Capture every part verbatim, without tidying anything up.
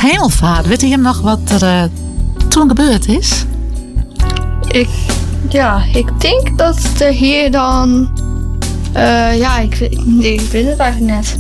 hemelvaart. Weet je hem nog wat er uh, toen gebeurd is? Ik, ja, ik denk dat er hier dan... Uh, ja, ik, ik, ik weet het eigenlijk net.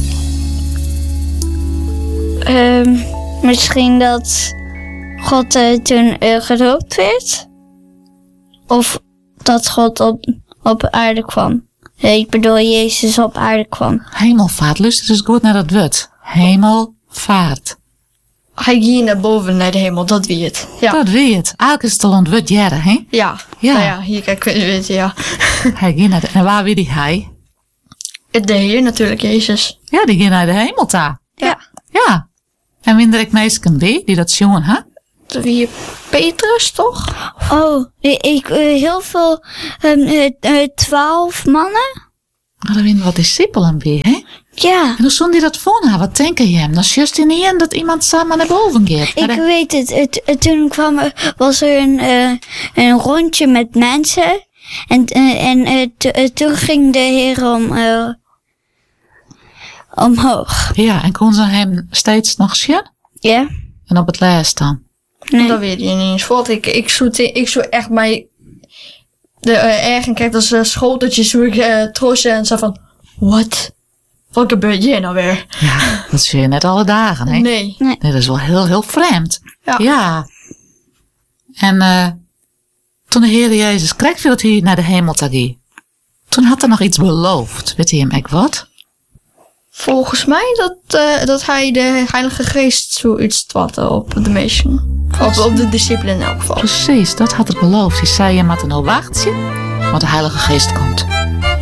Um, misschien dat God uh, toen uh, gedoopt werd? Of dat God op, op aarde kwam? Ik bedoel, Jezus op aarde kwam. Hemelvaart, luister dus goed naar dat woord. Hemelvaart. Hij ging naar boven, naar de hemel, dat wie het. Ja. Dat wie het. Elke is te land wordt jaren, hè? Ja. Ja. Nou ja, hier kijk, weet je, ja. Hij ging naar de... En waar wie die hij? De Heer natuurlijk, Jezus. Ja, die ging naar de hemel daar. Ja. Ja. En minder ik meestal wie die dat jongen, hè? Wie Petrus, toch? Oh, ik, uh, heel veel, um, uh, uh, twaalf mannen. Maar dan winnen wat discipelen weer, hè? Ja. En hoe stond die dat voor nou? Wat denken je hem? Dan is juist in één dat iemand samen naar boven gaat. Ik de... weet het. het, het toen kwam er, was er een, uh, een rondje met mensen. En, uh, en uh, t, uh, toen ging de Heer om, uh, omhoog. Ja, en kon ze hem steeds nog zien? Ja. En op het lijst dan? Nee. Dat weet je niet eens. Wat ik, ik zoek, ik zoek echt mij de uh, ergen kijk als uh, schoteltje zoek ik uh, troosten en zo van wat? Wat gebeurt hier nou weer? Ja, dat zie je net alle dagen, hè? Nee. Nee. Nee, dat is wel heel, heel vreemd. Ja. Ja. En uh, toen de Heer Jezus kreeg viel hij naar de hemel te gaan. Toen had hij nog iets beloofd. Weet hij hem echt wat? Volgens mij dat, uh, dat hij de Heilige Geest zoiets twatte op de meesten. Op, op de discipelen in elk geval. Precies, dat had het beloofd. Hij zei, je moet er nou wachten, want de Heilige Geest komt.